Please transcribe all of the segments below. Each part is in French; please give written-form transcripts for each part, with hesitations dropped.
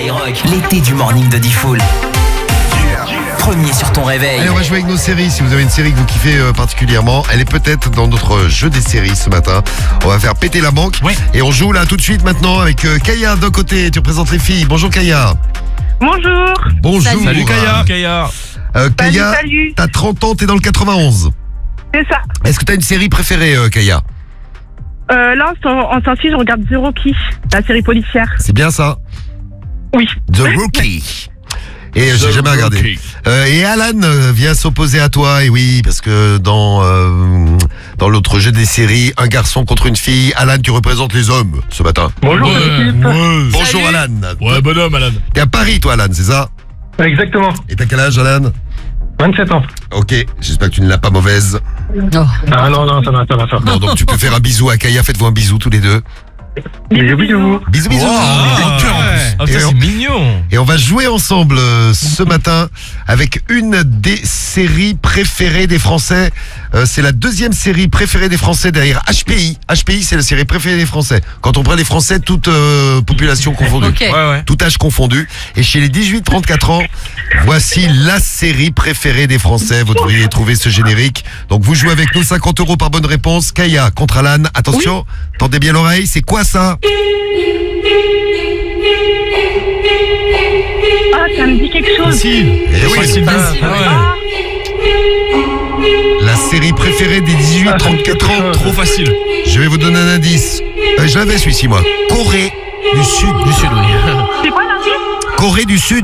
Skyrock, l'été du morning de Diffoul. Premier sur ton réveil. Allez, on va jouer avec nos séries. Si vous avez une série que vous kiffez particulièrement, elle est peut-être dans notre jeu des séries ce matin. On va faire péter la banque. Oui. Et on joue là tout de suite maintenant avec Kaya d'un côté. Tu représentes les filles. Bonjour Kaya. Bonjour. Bonjour. Salut Kaya. Kaya, Salut. t'as 30 ans, t'es dans le 91. C'est ça. Est-ce que t'as une série préférée, Kaya? Là, en sortie, je regarde The Rookie, la série policière. C'est bien ça? Oui. The Rookie. Et j'ai jamais regardé. Et Alan vient s'opposer à toi. Et oui, parce que dans l'autre jeu des séries, un garçon contre une fille, Alan, tu représentes les hommes ce matin. Bonjour l'équipe. Bonjour Alan. Ouais, bonhomme Alan. T'es à Paris toi Alan, c'est ça? Exactement. Et t'as quel âge Alan? 27 ans. Ok, j'espère que tu ne l'as pas mauvaise. Ah non, ça va. Bon, donc tu peux faire un bisou à Kaya, faites-vous un bisou tous les deux. Bisous. Bisous. Ah, ça c'est mignon. Et on va jouer ensemble ce matin avec une des séries préférées des Français. C'est la deuxième série préférée des Français derrière HPI. HPI, c'est la série préférée des Français. Quand on prend les Français, toute population confondue. Okay. Ouais. Tout âge confondu. Et chez les 18-34 ans, voici la série préférée des Français. Vous devriez trouver ce générique. Donc vous jouez avec nous, 50 € par bonne réponse. Kaya contre Alan. Attention, tendez bien l'oreille. C'est quoi ça? Ah, ça me dit quelque chose. Facile. Eh oui, Facile. la série préférée des 18-34 ans. Trop facile. Je vais vous donner un indice. Je l'avais celui-ci moi. Corée du Sud. Du sud, oui. C'est quoi l'indice? Corée du Sud.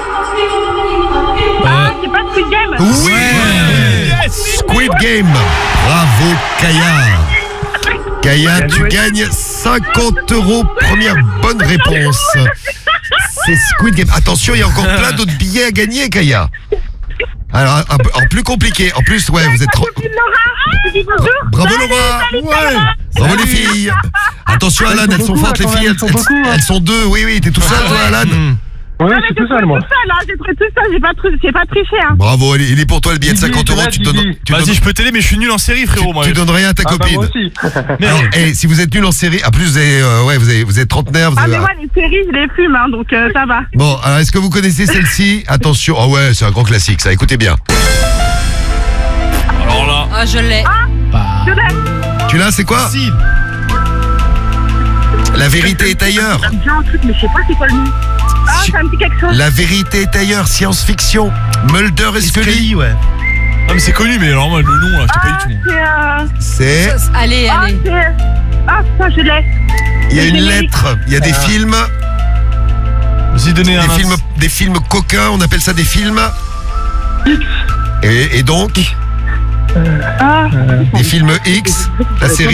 Ah, c'est pas Squid Game. Oui. Yes. Squid Game. Bravo Kaya. Kaya, tu gagnes 50 €. Première bonne réponse. C'est Squid Game. Attention, il y a encore plein d'autres billets à gagner, Kaya. Alors, en plus compliqué. En plus, ouais, vous êtes trop... Laura, je dis bonjour. Bravo Laura. Ouais. Bravo les filles. Attention Alan, elles sont fortes les filles. Elles sont deux. Oui, t'es tout seul toi Alan. Oui, Non, je mais suis tout seul moi. Tout seul, hein. J'ai pris tout seul, j'ai pas triché, hein. Bravo, il est pour toi le billet de 50 €. Tu donnes. Vas-y, je peux t'aider, mais je suis nul en série, frérot. Moi. Tu donnes rien à ta Ah bah copine. moi aussi. Alors, si vous êtes nul en série, en plus vous êtes trentenaire. Ah, mais moi, les séries, je les fume, hein, donc ça va. Bon, alors est-ce que vous connaissez celle-ci? Attention, oh ouais, c'est un grand classique ça, écoutez bien. Alors là. Ah, je l'ai. Je l'ai. Tu l'as, c'est quoi? Facile. La vérité est ailleurs. Ça me dit un truc, mais je sais pas c'est quoi le nom. Ah, ça me dit quelque chose. La vérité est ailleurs, science-fiction. Mulder et Scully. Ouais. Ah, mais c'est connu, mais alors moi, le nom, là, je sais pas du tout. C'est... Allez. Ça, je l'ai. Il y a une lettre, il y a des films, Vas-y, donnez un des films coquins, on appelle ça des films. Et donc, des films X, la série